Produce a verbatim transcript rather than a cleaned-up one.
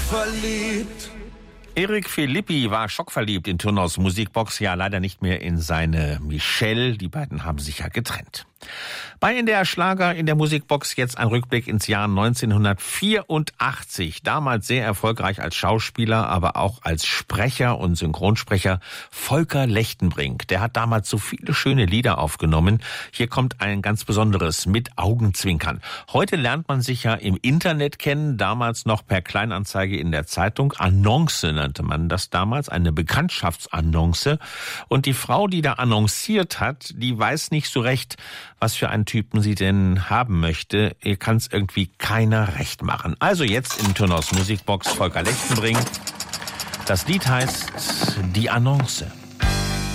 schockverliebt. Eric Philippi war schockverliebt in Turnhaus Musikbox, ja leider nicht mehr in seine Michelle. Die beiden haben sich ja getrennt. Bei N D R Schlager in der Musikbox jetzt ein Rückblick ins Jahr neunzehnhundertvierundachtzig. Damals sehr erfolgreich als Schauspieler, aber auch als Sprecher und Synchronsprecher Volker Lechtenbrink. Der hat damals so viele schöne Lieder aufgenommen. Hier kommt ein ganz besonderes mit Augenzwinkern. Heute lernt man sich ja im Internet kennen, damals noch per Kleinanzeige in der Zeitung. Annonce nannte man das damals, eine Bekanntschaftsannonce. Und die Frau, die da annonciert hat, die weiß nicht so recht, was für einen Typen sie denn haben möchte. Ihr kann es irgendwie keiner recht machen. Also jetzt in Turnhaus Musikbox Volker Lechtenbrink. Das Lied heißt Die Annonce.